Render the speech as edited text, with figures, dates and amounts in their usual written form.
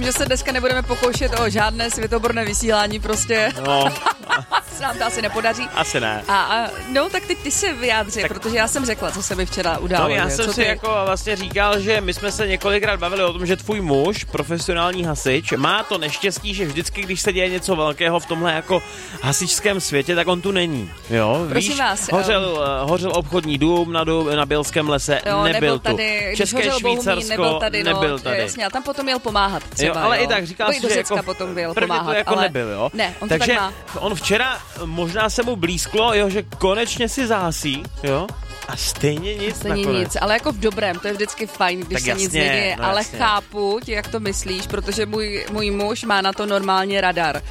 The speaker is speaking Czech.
Že se dneska nebudeme pokoušet o žádné světoborné vysílání prostě. No. Se nám to asi nepodaří. Asi ne. No tak ty se vyjádři, protože já jsem řekla, co se mi včera událo. No já jsem si jako vlastně říkal, že my jsme se několikrát bavili o tom, že tvůj muž, profesionální hasič, má to neštěstí, že vždycky, když se děje něco velkého v tomhle jako hasičském světě, tak on tu není. Jo, prosím víš, vás. Hořel obchodní dům na Bělském lese, jo, nebyl tu. Tady, České Švýcarsko, nebyl tady. Jasně, a tam potom měl pomáhat třeba, jo, ale i tak říkal si, že jako potom byl prvně pomáhat, to jako ale nebyl, jo. Ne, on takže to tak má. on včera možná se mu blízklo, jo, že konečně si zahasí, jo. A stejně nic nakonec. Ale jako v dobrém, to je vždycky fajn, když tak se jasně, nic neděje, no ale jasně. chápu tě, jak to myslíš, protože můj muž má na to normálně radar.